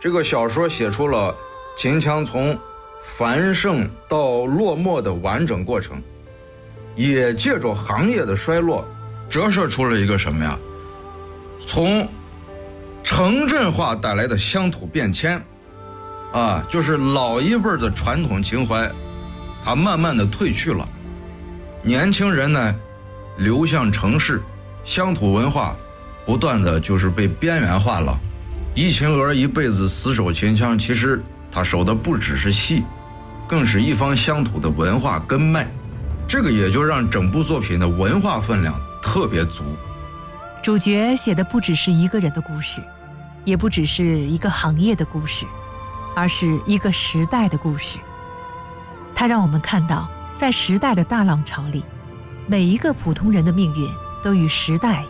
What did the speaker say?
这个小说写出了秦腔从繁盛到落寞的完整过程，也借着行业的衰落折射出了一个什么呀？从城镇化带来的乡土变迁啊，就是老一辈的传统情怀它慢慢的褪去了，年轻人呢流向城市，乡土文化不断的就是被边缘化了。易秦娥一辈子死守秦腔，其实他守的不只是戏，更是一方乡土的文化根脉，这个也就让整部作品的文化分量特别足。 主角写的不只是一个人的故事，也不只是一个行业的故事，而是一个时代的故事。它让我们看到，在时代的大浪潮里，每一个普通人的命运都与时代